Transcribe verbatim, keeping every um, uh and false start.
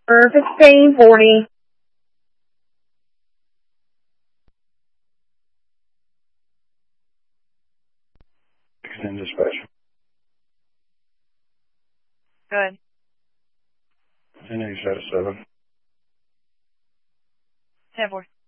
For fifteen forty. Extend dispatch. Good. ten eighty-seven. ten four.